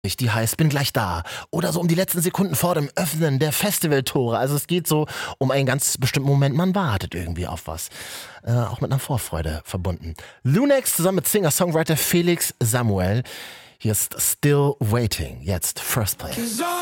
die heißt Bin gleich da. Oder so um die letzten Sekunden vor dem Öffnen der Festivaltore. Also es geht so um einen ganz bestimmten Moment. Man wartet irgendwie auf was. Auch mit einer Vorfreude verbunden. Lunex zusammen mit Singer-Songwriter Felix Samuel. Hier ist Still Waiting. Jetzt First Play.